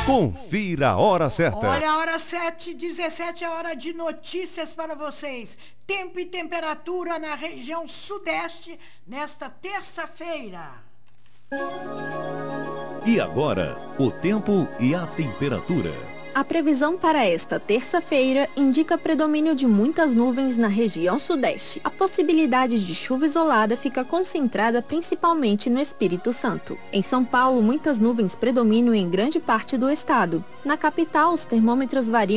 Confira a hora certa. Olha, a hora 7h17 é hora de notícias para vocês. Tempo e temperatura na região sudeste nesta terça-feira. E agora, o tempo e a temperatura. A previsão para esta terça-feira indica predomínio de muitas nuvens na região sudeste. A possibilidade de chuva isolada fica concentrada principalmente no Espírito Santo. Em São Paulo, muitas nuvens predominam em grande parte do estado. Na capital, os termômetros variam